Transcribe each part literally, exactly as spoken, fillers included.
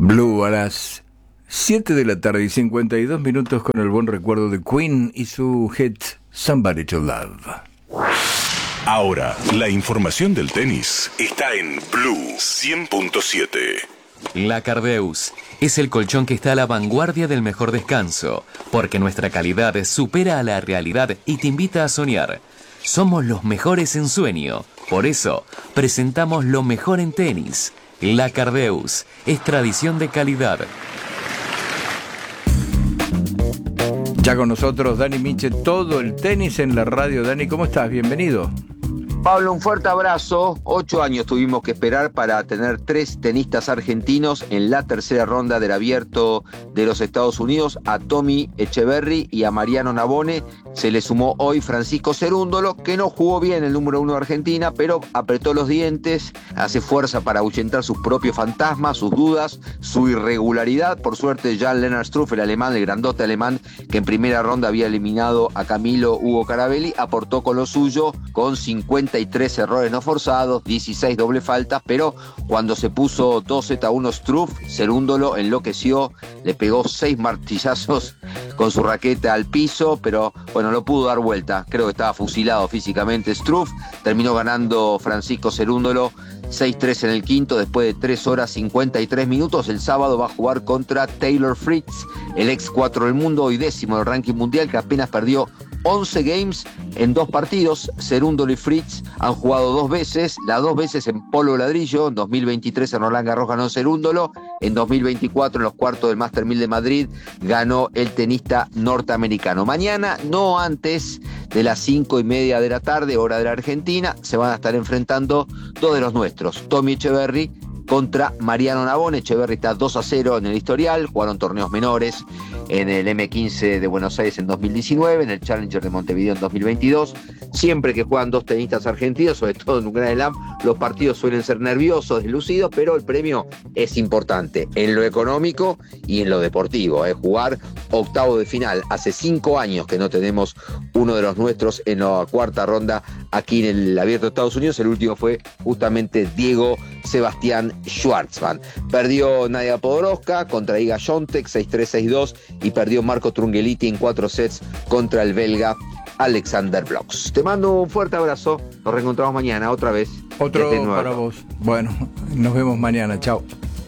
Blue a las siete de la tarde y cincuenta y dos minutos con el buen recuerdo de Queen y su hit Somebody to Love. Ahora, la información del tenis está en Blue cien punto siete. La Cardeus es el colchón que está a la vanguardia del mejor descanso, porque nuestra calidad supera a la realidad y te invita a soñar. Somos los mejores en sueño, por eso presentamos lo mejor en tenis. La Cardeus es tradición de calidad. Ya con nosotros Dani Miche, todo el tenis en la radio. Dani, ¿cómo estás? Bienvenido. Pablo, un fuerte abrazo. Ocho años tuvimos que esperar para tener tres tenistas argentinos en la tercera ronda del Abierto de los Estados Unidos. A Tommy Echeverry y a Mariano Navone se le sumó hoy Francisco Cerúndolo, que no jugó bien el número uno de Argentina, pero apretó los dientes, hace fuerza para ahuyentar sus propios fantasmas, sus dudas, su irregularidad. Por suerte, Jan-Lennard Struff, el alemán, el grandote alemán, que en primera ronda había eliminado a Camilo Hugo Carabelli, aportó con lo suyo, con cincuenta y tres errores no forzados, dieciséis doble faltas, pero cuando se puso dos seta a uno Struff, Cerúndolo enloqueció, le pegó seis martillazos con su raqueta al piso, pero bueno, lo pudo dar vuelta. Creo que estaba fusilado físicamente Struff. Terminó ganando Francisco Cerúndolo seis tres en el quinto, después de tres horas cincuenta y tres minutos. El sábado va a jugar contra Taylor Fritz, el ex cuatro del mundo y décimo del ranking mundial, que apenas perdió once games en dos partidos. Cerúndolo y Fritz han jugado dos veces, las dos veces en polvo ladrillo. En dos mil veintitrés en Roland Garros ganó Cerúndolo, en dos mil veinticuatro en los cuartos del Master mil de Madrid ganó el tenista norteamericano. Mañana, no antes de las cinco y media de la tarde, hora de la Argentina, se van a estar enfrentando dos de los nuestros, Tommy Echeverry contra Mariano Navone. Echeverry está dos a cero en el historial, jugaron torneos menores en el eme quince de Buenos Aires en dos mil diecinueve, en el Challenger de Montevideo en dos mil veintidós. Siempre que juegan dos tenistas argentinos, sobre todo en un Grand Slam, los partidos suelen ser nerviosos, deslucidos, pero el premio es importante en lo económico y en lo deportivo. ¿eh? Jugar octavo de final, hace cinco años que no tenemos uno de los nuestros en la cuarta ronda aquí en el Abierto de Estados Unidos. El último fue justamente Diego Sebastián Schwartzman. Perdió Nadia Podoroska contra Iga Świątek seis tres seis dos y perdió Marco Trungelliti en cuatro sets contra el belga Alexander Blox. Te mando un fuerte abrazo. Nos reencontramos mañana otra vez. Otro para vos. Bueno, nos vemos mañana. Chao.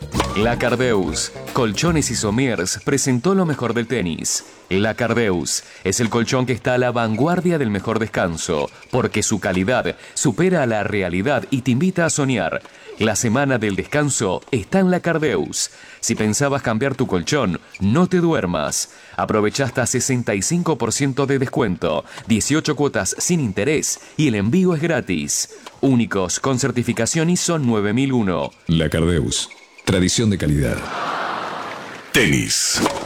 La Cardeus, Colchones y Somiers, presentó lo mejor del tenis. La Cardeus es el colchón que está a la vanguardia del mejor descanso, porque su calidad supera a la realidad y te invita a soñar. La semana del descanso está en La Cardeus. Si pensabas cambiar tu colchón, no te duermas. Aprovecha hasta sesenta y cinco por ciento de descuento, dieciocho cuotas sin interés y el envío es gratis. Únicos con certificación I S O nueve mil uno. La Cardeus, tradición de calidad. Tenis.